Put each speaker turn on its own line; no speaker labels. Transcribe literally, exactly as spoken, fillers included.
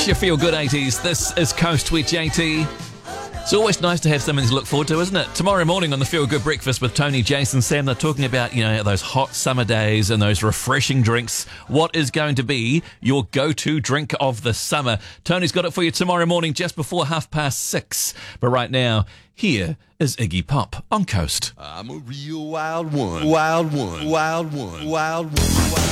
It's your Feel Good eighties. This is Coast with J T. It's always nice to have something to look forward to, isn't it? Tomorrow morning on the Feel Good Breakfast with Tony, Jason, Sam, they're talking about, you know, those hot summer days and those refreshing drinks. What is going to be your go-to drink of the summer? Tony's got it for you tomorrow morning just before half past six. But right now, here is Iggy Pop on Coast.
I'm a real wild one, wild one, wild one, wild one. Wild